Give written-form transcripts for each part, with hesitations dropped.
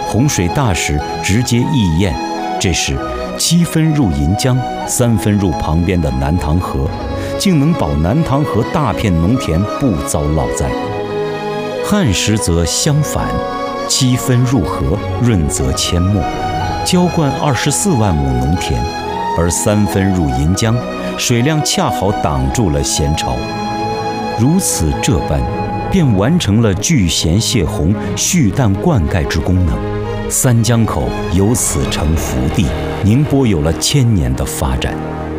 洪水大时直接溢堰。这时7分入银江，3分入旁边的南塘河，竟能保南塘河大片农田不遭涝灾。汉时则相反，7分入河，润泽阡陌，浇灌24万亩农田，而3分入银江，水量恰好挡住了咸潮。如此这般，便完成了聚咸泄洪、蓄淡灌溉之功能。三江口由此成福地，宁波有了1000年的发展。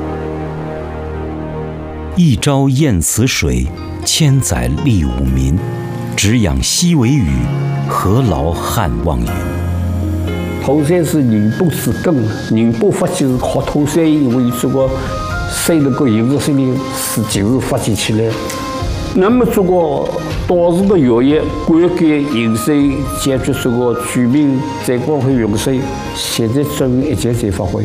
一朝验此水，1000载历吾民。只养西为雨，何劳汉望云。 唐山是宁波之根，宁波发展是靠唐山因为这个山那个油质森林是就是发展起来。那么这个当时的药业、灌溉、饮水、解决这个居民在光会用水，现在作用一切在发挥。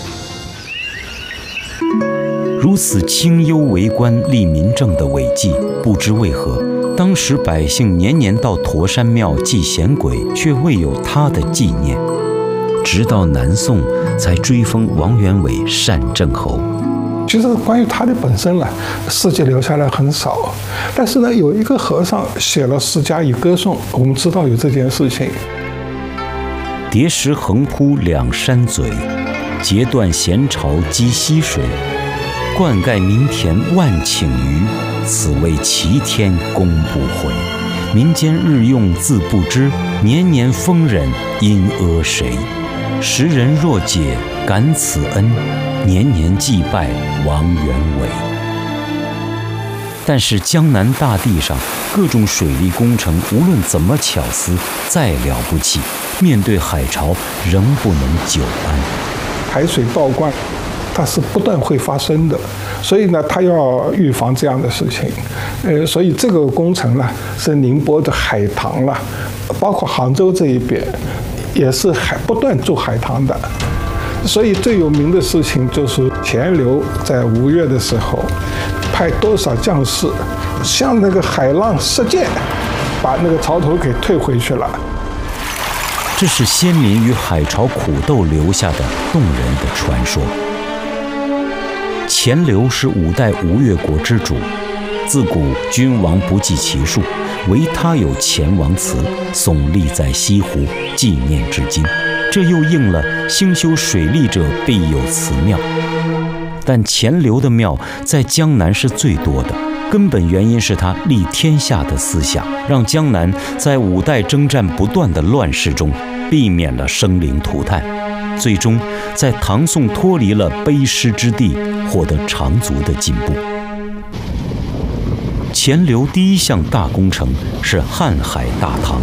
如此清幽为官、利民政的伟绩，不知为何，当时百姓年年到驼山庙祭贤鬼，却未有他的纪念。直到南宋，才追封王元伟单镇侯。 其实关于他的本身呢，事迹留下来很少，但是呢，有一个和尚写了诗加以歌颂，我们知道有这件事情。 叠石横铺两山嘴，截断咸潮积溪水。灌溉民田万顷余，此谓齐天功不悔。民间日用自不知，年年丰稔因阿谁？时人若解感此恩，年年祭拜王元伟。但是江南大地上各种水利工程，无论怎么巧思，再了不起，面对海潮仍不能久安。 海水倒灌，它是不断会发生的，所以呢，它要预防这样的事情。所以这个工程呢，是宁波的海塘了，包括杭州这一边，也是不断筑海塘的。所以最有名的事情就是钱镠在5月的时候，派多少将士向那个海浪射箭，把那个潮头给退回去了。 这是先民与海潮苦斗留下的动人的传说。钱镠是5代吴越国之主，自古君王不计其数，唯他有钱王祠，耸立在西湖，纪念至今。这又应了兴修水利者必有祠庙。但钱镠的庙在江南是最多的，根本原因是他立天下的思想，让江南在5代征战不断的乱世中，避免了生灵涂炭，最终在唐宋脱离了卑湿之地，获得长足的进步。钱镠第一项大工程是瀚海大塘，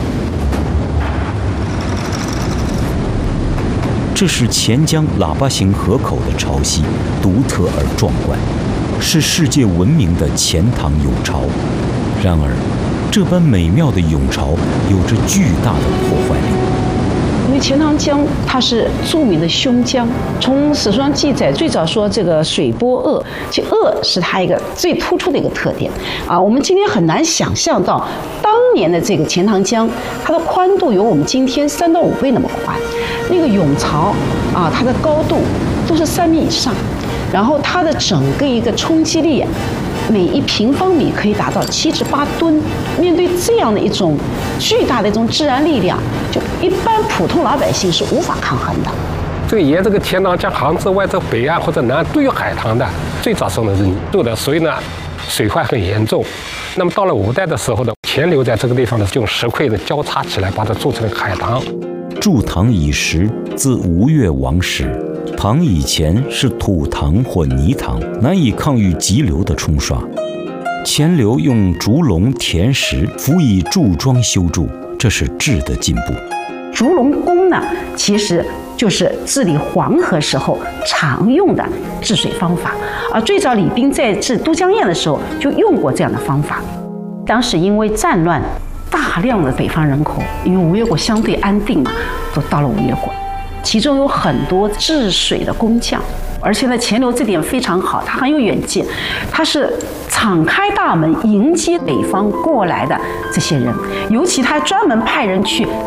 这是钱江喇叭形河口的潮汐，独特而壮观，是世界闻名的钱塘涌潮。然而，这般美妙的涌潮有着巨大的破坏力。 因为钱塘江它是著名的凶江，从史书上记载，最早说这个水波恶，其实恶是它一个最突出的一个特点啊。我们今天很难想象到，当年的这个钱塘江，它的宽度有我们今天3到5倍那么宽，那个涌潮啊，它的高度都是3米以上，然后它的整个一个冲击力，每1平方米可以达到7至8吨。面对这样的一种巨大的一种自然力量，就一般普通老百姓是无法抗衡的。 这个沿这个钱塘江杭州外这北岸或者南岸都有海塘的，最早时候呢是做的，所以呢水患很严重。那么到了5代的时候呢，钱镠在这个地方呢就用石块的交叉起来，把它做成了海塘。 筑塘以时，自吴越王时。塘以前是土塘或泥塘，难以抗御急流的冲刷。钱镠用竹笼填石，辅以柱桩修筑，这是质的进步。 竹笼工呢，其实就是治理黄河时候常用的治水方法。最早李冰在治都江堰的时候就用过这样的方法。当时因为战乱，大量的北方人口，因为吴越国相对安定嘛，都到了吴越国。其中有很多治水的工匠，而且呢，钱镠这点非常好，他很有远见，他是敞开大门迎接北方过来的这些人，尤其他专门派人去